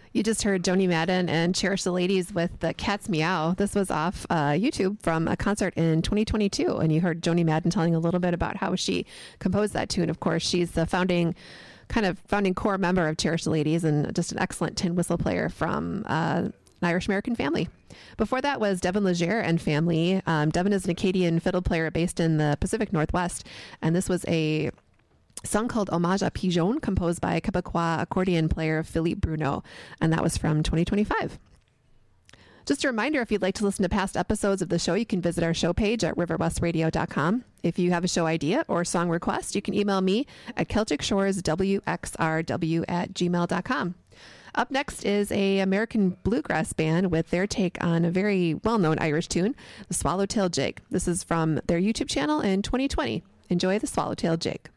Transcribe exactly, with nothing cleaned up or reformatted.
You just heard Joni Madden and Cherish the Ladies with the Cat's Meow. This was off uh, YouTube from a concert in twenty twenty-two. And you heard Joni Madden telling a little bit about how she composed that tune. Of course, she's the founding, kind of founding core member of Cherish the Ladies and just an excellent tin whistle player from uh, an Irish-American family. Before that was Devin Legere and family. Um, Devin is an Acadian fiddle player based in the Pacific Northwest. And this was a song called Hommage à Pigeon, composed by Quebecois accordion player Philippe Bruno, and that was from twenty twenty-five. Just a reminder, if you'd like to listen to past episodes of the show, you can visit our show page at river west radio dot com. If you have a show idea or song request, you can email me at celtic shores w x r w at gmail dot com. Up next is a American bluegrass band with their take on a very well-known Irish tune, the Swallowtail Jig. This is from their YouTube channel in twenty twenty. Enjoy the Swallowtail Jig.